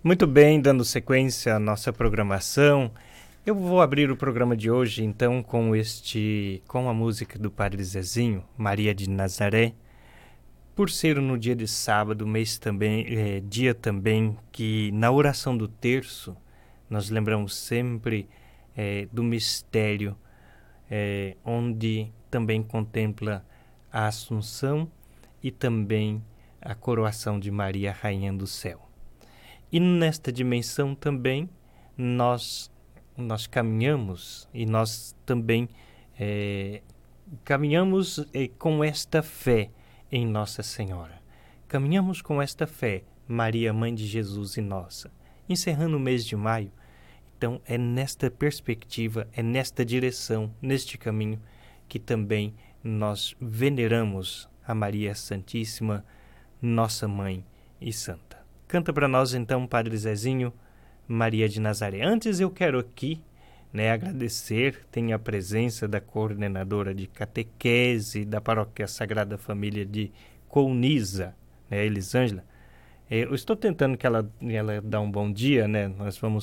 Muito bem, dando sequência à nossa programação, eu vou abrir o programa de hoje, então, com a música do Padre Zezinho, Maria de Nazaré, por ser no dia de sábado, dia também que na oração do terço nós lembramos sempre do mistério, onde também contempla a Assunção e também a coroação de Maria, Rainha do Céu. E nesta dimensão também nós caminhamos e nós também caminhamos com esta fé em Nossa Senhora. Caminhamos com esta fé, Maria, Mãe de Jesus e nossa. Encerrando o mês de maio, então é nesta perspectiva, é nesta direção, neste caminho, que também nós veneramos a Maria Santíssima, nossa Mãe e Santa. Canta para nós então, Padre Zezinho, Maria de Nazaré. Antes eu quero aqui agradecer, tem a presença da coordenadora de catequese da Paróquia Sagrada Família de Colniza, Elisângela. Eu estou tentando que ela dá um bom dia, nós vamos